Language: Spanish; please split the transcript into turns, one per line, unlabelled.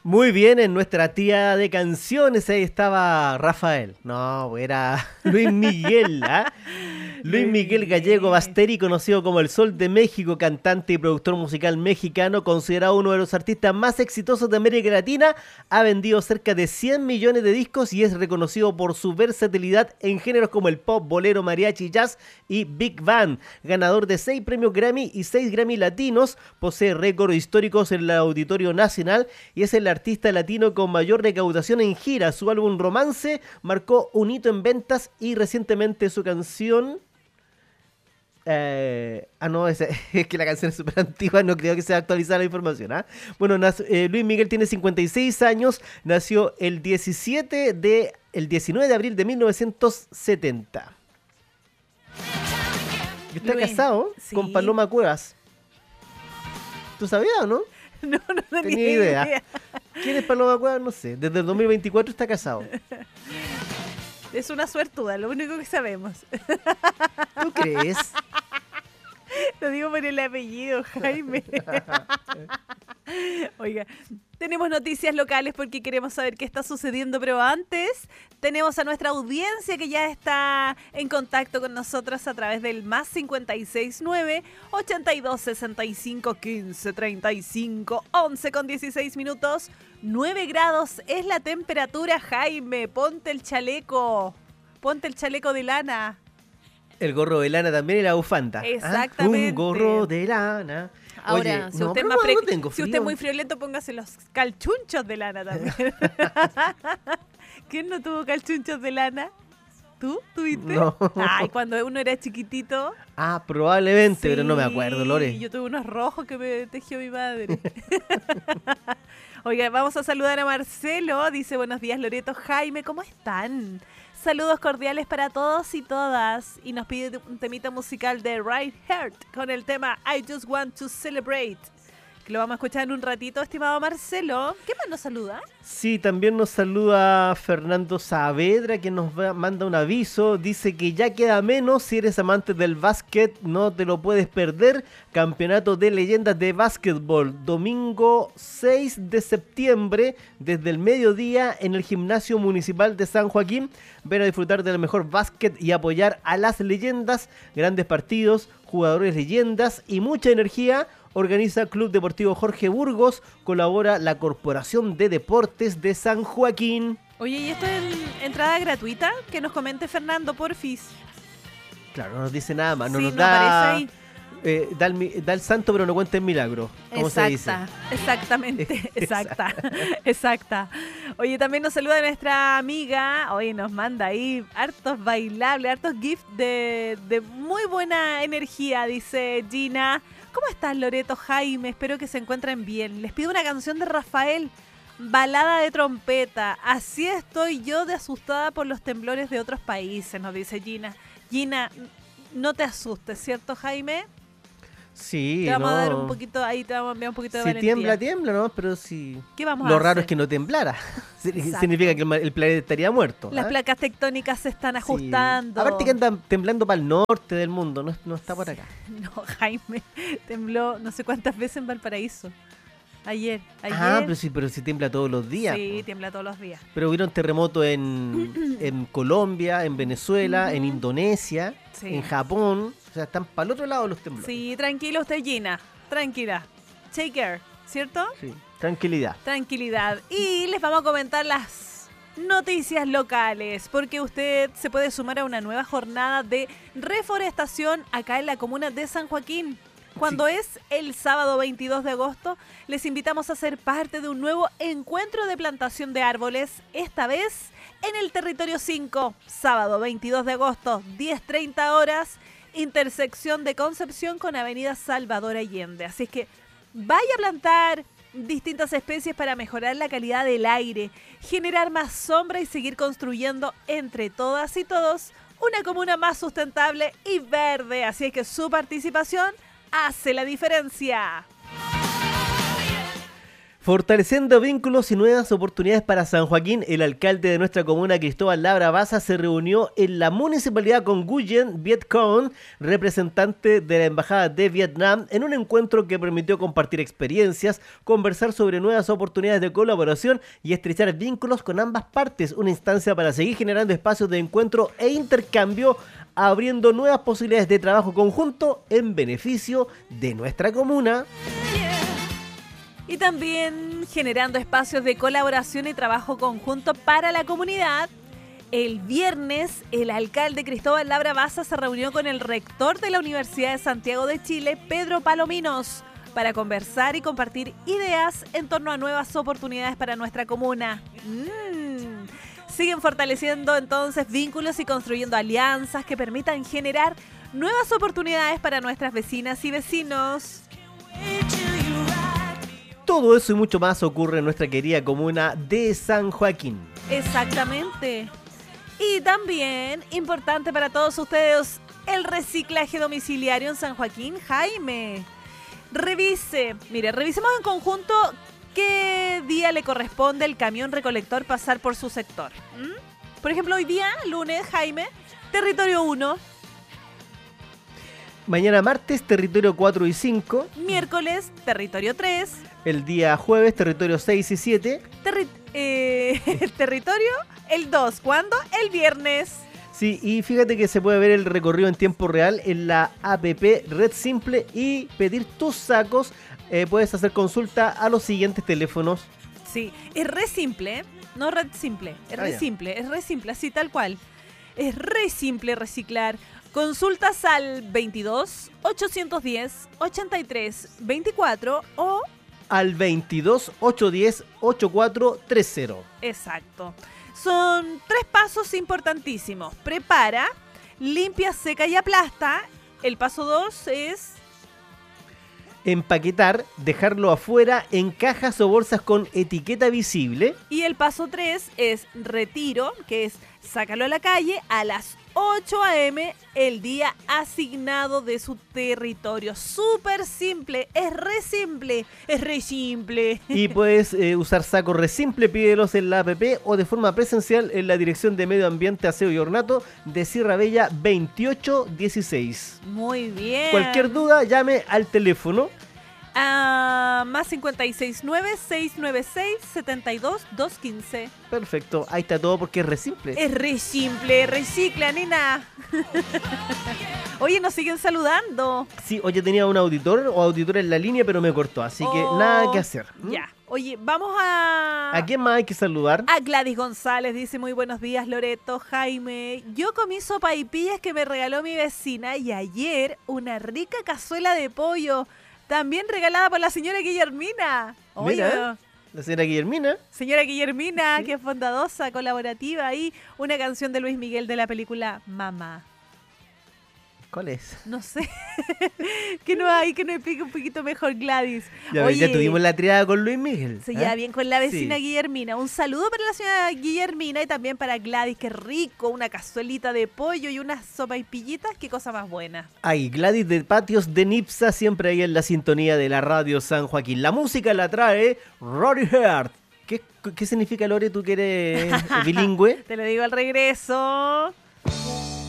Muy bien, en nuestra tía de canciones ahí estaba Rafael. No, era Luis Miguel, ¿ah? Luis Miguel Gallego Basteri, conocido como el Sol de México, cantante y productor musical mexicano, considerado uno de los artistas más exitosos de América Latina, ha vendido cerca de 100 millones de discos y es reconocido por su versatilidad en géneros como el pop, bolero, mariachi, jazz y big band. Ganador de 6 premios Grammy y 6 Grammy latinos, posee récords históricos en el Auditorio Nacional y es el artista latino con mayor recaudación en gira. Su álbum Romance marcó un hito en ventas y recientemente su canción... no, es que la canción es súper antigua, no creo que sea actualizada la información. Bueno, Luis Miguel tiene 56 años, nació el 19 de abril de 1970. Está
Luis,
casado con
sí.
Paloma Cuevas. ¿Tú sabías o no?
No
Tenía idea. ¿Quién es Paloma Cuevas? No sé. Desde el 2024 está casado.
Es una suertuda, lo único que sabemos.
¿Tú crees?
Lo digo por el apellido, Jaime. Oiga, tenemos noticias locales porque queremos saber qué está sucediendo, pero antes tenemos a nuestra audiencia que ya está en contacto con nosotros a través del más 569 82 65 15 35 11 con 16 minutos. 9 grados es la temperatura, Jaime. Ponte el chaleco de lana.
El gorro de lana también y la bufanda.
Exactamente.
Un gorro de lana.
Ahora,
Oye,
si
no,
usted,
pero no tengo
si
frío.
usted es muy friolento, póngase los calchunchos de lana también. ¿Quién no tuvo calchunchos de lana? ¿Tú? ¿Tuviste?
No.
Ay, cuando uno era chiquitito.
Probablemente,
Sí,
pero no me acuerdo, Lore.
yo tuve unos rojos que me tejió mi madre. Oiga, vamos a saludar a Marcelo. Dice, buenos días, Loreto. Jaime, ¿cómo están? Saludos cordiales para todos y todas. Y nos pide un temita musical de Right Heart con el tema I Just Want to Celebrate, que lo vamos a escuchar en un ratito, estimado Marcelo. ¿Qué más nos saluda?
Sí, también nos saluda Fernando Saavedra, que nos manda un aviso. Dice que ya queda menos. Si eres amante del básquet, no te lo puedes perder. Campeonato de leyendas de básquetbol, domingo 6 de septiembre, desde el mediodía en el Gimnasio Municipal de San Joaquín. Ven a disfrutar del mejor básquet y apoyar a las leyendas. Grandes partidos, jugadores leyendas y mucha energía. Organiza Club Deportivo Jorge Burgos, colabora la Corporación de Deportes de San Joaquín.
Oye, ¿y esto es entrada gratuita? Que nos comente Fernando, porfis.
Claro, no nos dice nada más, no
Sí,
nos
no
da...
aparece ahí.
Da el santo pero no cuenta el milagro, como se dice.
Exactamente, exacta. Oye, también nos saluda nuestra amiga, hoy nos manda ahí hartos bailables, hartos gifs de muy buena energía, dice Gina. ¿Cómo estás, Loreto, Jaime? Espero que se encuentren bien. Les pido una canción de Rafael, balada de trompeta. Así estoy yo de asustada por los temblores de otros países, nos dice Gina. Gina, no te asustes, ¿cierto, Jaime?
Sí,
te vamos a dar un poquito, ahí te vamos a enviar un poquito de
si
valentía.
tiembla, ¿no? Pero si...
¿Qué vamos a
Lo
hacer?
raro es que no temblara.
Exacto.
Significa que el planeta estaría muerto.
Las placas tectónicas se están ajustando.
Aparte que andan temblando para el norte del mundo, no está por acá.
No, Jaime, tembló no sé cuántas veces en Valparaíso. Ayer.
Pero si tiembla todos los días.
Sí, tiembla todos los días.
Pero hubieron terremotos en Colombia, en Venezuela, en Indonesia,
Sí.
en Japón. O sea, están para el otro lado los temblores.
Sí, tranquilo usted, Gina. Tranquila. Take care, ¿cierto?
Sí, tranquilidad.
Tranquilidad. Y les vamos a comentar las noticias locales, porque usted se puede sumar a una nueva jornada de reforestación acá en la comuna de San Joaquín. Cuando es el sábado 22 de agosto, les invitamos a ser parte de un nuevo encuentro de plantación de árboles, esta vez en el Territorio 5, sábado 22 de agosto, 10:30 horas, intersección de Concepción con Avenida Salvador Allende. Así es que vaya a plantar distintas especies para mejorar la calidad del aire, generar más sombra y seguir construyendo entre todas y todos una comuna más sustentable y verde. Así es que su participación hace la diferencia.
Fortaleciendo vínculos y nuevas oportunidades para San Joaquín, el alcalde de nuestra comuna, Cristóbal Labra Baza, se reunió en la municipalidad con Nguyen Viet Con, representante de la Embajada de Vietnam, en un encuentro que permitió compartir experiencias, conversar sobre nuevas oportunidades de colaboración y estrechar vínculos con ambas partes, una instancia para seguir generando espacios de encuentro e intercambio, abriendo nuevas posibilidades de trabajo conjunto en beneficio de nuestra comuna.
Y también generando espacios de colaboración y trabajo conjunto para la comunidad. El viernes, el alcalde Cristóbal Labra Baza se reunió con el rector de la Universidad de Santiago de Chile, Pedro Palominos, para conversar y compartir ideas en torno a nuevas oportunidades para nuestra comuna. Siguen fortaleciendo entonces vínculos y construyendo alianzas que permitan generar nuevas oportunidades para nuestras vecinas y vecinos.
Todo eso y mucho más ocurre en nuestra querida comuna de San Joaquín.
Exactamente. Y también, importante para todos ustedes, el reciclaje domiciliario en San Joaquín. Jaime, revisemos en conjunto qué día le corresponde al camión recolector pasar por su sector. Por ejemplo, hoy día, lunes, Jaime, territorio 1.
Mañana martes, territorio 4 y 5.
Miércoles, territorio 3.
El día jueves, territorio 6 y 7.
El territorio, el 2. ¿Cuándo? El viernes.
Sí, y fíjate que se puede ver el recorrido en tiempo real en la APP Red Simple y pedir tus sacos. Puedes hacer consulta a los siguientes teléfonos.
Sí, es re simple, no Red Simple, es re simple, así tal cual. Es re simple reciclar. Consultas al 22 810 83 24 o
al 22 810 8430.
Exacto. Son 3 pasos importantísimos. Prepara, limpia, seca y aplasta. El paso 2 es
empaquetar, dejarlo afuera en cajas o bolsas con etiqueta visible.
Y el paso 3 es retiro, que es sácalo a la calle a las 8 a.m. el día asignado de su territorio. Súper simple, es re simple.
Y puedes usar sacos re simple, pídelos en la app o de forma presencial en la Dirección de Medio Ambiente, Aseo y Ornato de Sierra Bella 2816.
Muy bien.
Cualquier duda, llame al teléfono.
Más 569-696-72215.
Perfecto, ahí está todo porque es re simple.
Es re simple, recicla, nena. Oye, nos siguen saludando.
Sí, oye, tenía un auditor o auditora en la línea, pero me cortó, así que nada que hacer.
Ya, oye, vamos a...
¿A quién más hay que saludar?
A Gladys González, dice muy buenos días, Loreto, Jaime. Yo comí sopaipillas que me regaló mi vecina y ayer una rica cazuela de pollo. También regalada por la señora Guillermina.
Mira, la señora Guillermina.
Señora Guillermina, que es bondadosa, colaborativa. Y una canción de Luis Miguel de la película Mamá.
¿Cuál es?
No sé. que no explique un poquito mejor, Gladys.
Ya tuvimos la triada con Luis Miguel.
Se lleva bien con la vecina
Sí.
Guillermina. Un saludo para la señora Guillermina y también para Gladys. Qué rico, una cazuelita de pollo y unas sopaipillitas. Qué cosa más buena.
Ay, Gladys de Patios de Nipsa, siempre ahí en la sintonía de la radio San Joaquín. La música la trae Rory Heart. ¿Qué significa, Lore, tú que eres bilingüe?
Te lo digo al regreso.